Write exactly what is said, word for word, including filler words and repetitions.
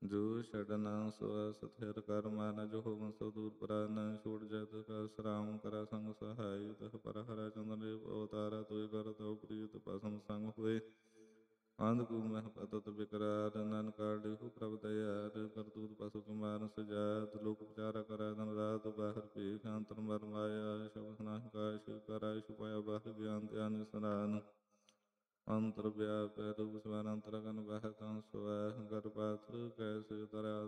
ਜੋ ਛਡਨਾ ਸੋ ਸਥਿਰ ਕਰ ਮਨ, ਜੋ ਹੋਵਨ ਸੋ ਦੂਰ ਪਰਾਨ। ਛੋੜ ਜਤ ਕਾ ਸਰਾਮ ਕਰਾ ਸੰਗ ਸਹਾਈ, ਤਹ ਪਰ ਹਰਾ ਚੰਦਨ ਅਵਤਾਰਾ। ਤੋਇ ਕਰ ਤਉ ਪ੍ਰੀਤ ਭਸਮ ਸੰਗ ਹੋਏ, ਅੰਧਕੂਪ ਮਹਿ ਪਤਤ ਬਿਕਰਾਰ। ਨਾਨਕ ਕਾਢਿਓ ਪ੍ਰਭ ਦਇਆਰ, ਕਰਤੂਤ ਪਸੁ ਕਿ ਮਾਰਨ ਸਜਾਤ। ਲੋਕ ਉਪਚਾਰਾ ਕਰੈ ਦਿਨ ਰਾਤ, ਬਾਹਰ ਭੀਖ ਅੰਤਰ ਮਰ ਮਾਇਆ। ਸ਼ਬਦ ਨਾਹਿ ਕਾਇ ਸਿਵ ਕਰਾਇ, ਛੁਪਾਇਆ ਬਾਹਰ ਗਿਆਨ ਧਿਆਨ ਵਿਸਰਾਨ। ਅੰਤਰ ਵਿਆਪੈ ਰੂਪ ਸਵੈ, ਅੰਤਰ ਗਨ ਵਹਿ ਤਨ ਸਵੈ। ਗਰਭਾਤਰ ਕੈਸੇ ਉਤਰੈ